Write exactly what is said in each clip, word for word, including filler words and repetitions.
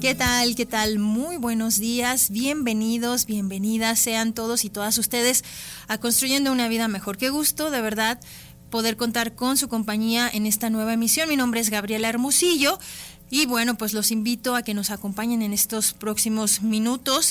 ¿Qué tal? ¿Qué tal? Muy buenos días, bienvenidos, bienvenidas sean todos y todas ustedes a Construyendo una Vida Mejor. Qué gusto, de verdad, poder contar con su compañía en esta nueva emisión. Mi nombre es Gabriela Hermosillo y bueno, pues los invito a que nos acompañen en estos próximos minutos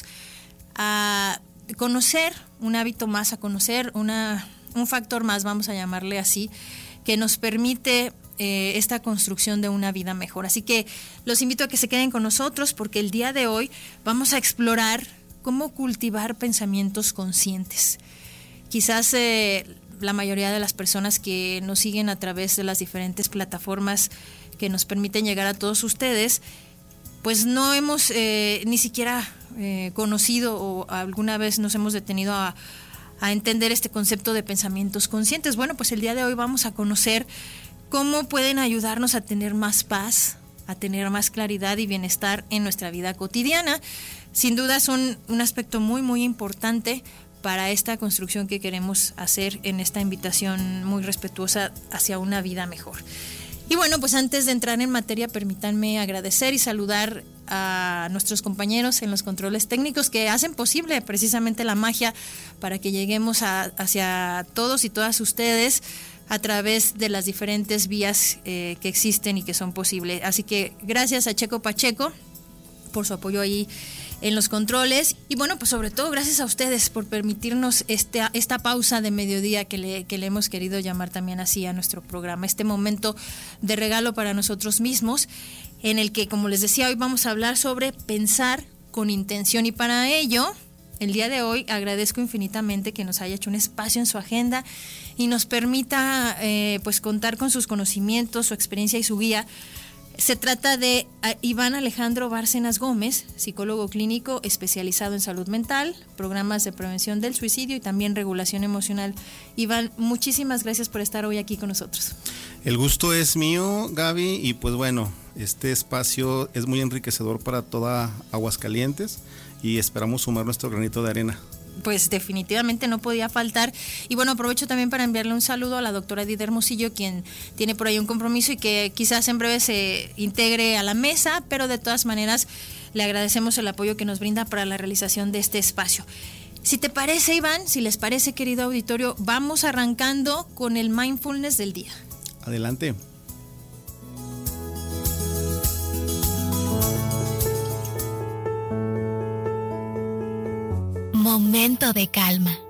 a conocer un hábito más, a conocer una, un factor más, vamos a llamarle así, que nos permite eh, esta construcción de una vida mejor. Así que los invito a que se queden con nosotros porque el día de hoy vamos a explorar cómo cultivar pensamientos conscientes. Quizás eh, la mayoría de las personas que nos siguen a través de las diferentes plataformas que nos permiten llegar a todos ustedes, pues no hemos eh, ni siquiera eh, conocido o alguna vez nos hemos detenido a, a entender este concepto de pensamientos conscientes. Bueno, pues el día de hoy vamos a conocer cómo pueden ayudarnos a tener más paz, a tener más claridad y bienestar en nuestra vida cotidiana. Sin duda son un aspecto muy, muy importante para esta construcción que queremos hacer en esta invitación muy respetuosa hacia una vida mejor. Y bueno, pues antes de entrar en materia, permítanme agradecer y saludar a nuestros compañeros en los controles técnicos que hacen posible precisamente la magia para que lleguemos a, hacia todos y todas ustedes a través de las diferentes vías eh, que existen y que son posibles. Así que gracias a Checo Pacheco por su apoyo ahí en los controles y bueno, pues sobre todo gracias a ustedes por permitirnos este, esta pausa de mediodía que le, que le hemos querido llamar también así a nuestro programa, este momento de regalo para nosotros mismos en el que, como les decía, hoy vamos a hablar sobre pensar con intención y para ello, el día de hoy agradezco infinitamente que nos haya hecho un espacio en su agenda y nos permita eh, pues contar con sus conocimientos, su experiencia y su guía. Se trata de Iván Alejandro Bárcenas Gómez, psicólogo clínico especializado en salud mental, programas de prevención del suicidio y también regulación emocional. Iván, muchísimas gracias por estar hoy aquí con nosotros. El gusto es mío, Gaby, y pues bueno, este espacio es muy enriquecedor para toda Aguascalientes y esperamos sumar nuestro granito de arena. Pues definitivamente no podía faltar. Y bueno, aprovecho también para enviarle un saludo a la doctora Edith Hermosillo, quien tiene por ahí un compromiso y que quizás en breve se integre a la mesa, pero de todas maneras le agradecemos el apoyo que nos brinda para la realización de este espacio. Si te parece, Iván, si les parece, querido auditorio, vamos arrancando con el mindfulness del día. Adelante. Momento de calma.